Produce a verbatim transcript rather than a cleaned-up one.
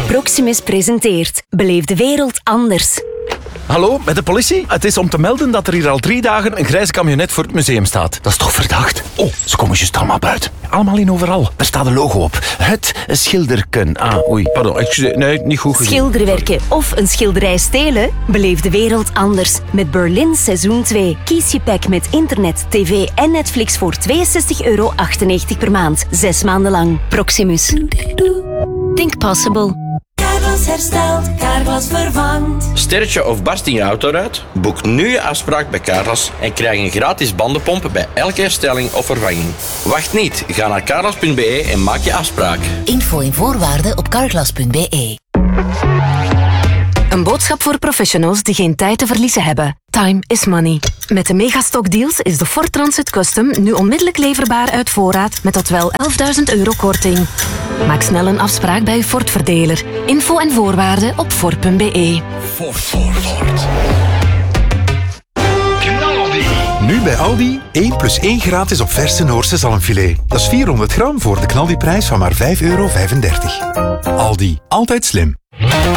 Proximus presenteert Beleef de wereld anders. Hallo, met de politie? Het is om te melden dat er hier al drie dagen een grijze camionet voor het museum staat. Dat is toch verdacht? Oh, ze komen juist allemaal buiten. Allemaal in overal. Er staat een logo op. Het schilderken. Ah, oei, pardon. Excuseer, nee, niet goed gezien. Schilderwerken of een schilderij stelen? Beleef de wereld anders met Berlin seizoen twee. Kies je pack met internet, tv en Netflix voor tweeënzestig euro achtennegentig per maand. Zes maanden lang. Proximus. Think possible. Carglass herstelt, Carglass vervangt. Sterretje of barst in je autoruit? Boek nu je afspraak bij Carglass en krijg een gratis bandenpomp bij elke herstelling of vervanging. Wacht niet, ga naar carglass punt be en maak je afspraak. Info en voorwaarden op carglass punt be. Een boodschap voor professionals die geen tijd te verliezen hebben. Time is money. Met de Megastock deals is de Ford Transit Custom nu onmiddellijk leverbaar uit voorraad met tot wel elfduizend euro korting. Maak snel een afspraak bij uw Ford-verdeler. Info en voorwaarden op ford punt be. Ford, Ford, Ford. Nu bij Aldi, één plus één gratis op verse Noorse zalmfilet. Dat is vierhonderd gram voor de knaldiprijs van maar vijf euro vijfendertig. Aldi, altijd slim.